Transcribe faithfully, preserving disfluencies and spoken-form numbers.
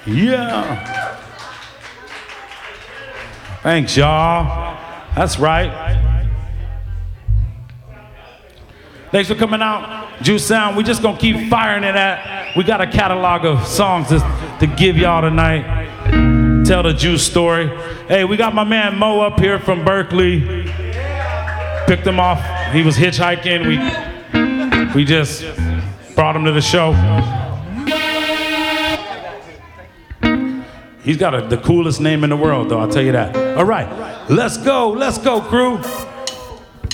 Yeah. Thanks, y'all. That's right. Thanks for coming out, Juice Sound. We're just gonna keep firing it at. We got a catalog of songs to, to give y'all tonight. Tell the Juice story. Hey, we got my man Mo up here from Berkeley. Picked him off. He was hitchhiking. We we just brought him to the show. He's got a, the coolest name in the world, though, I'll tell you that. All right, let's go, let's go, crew.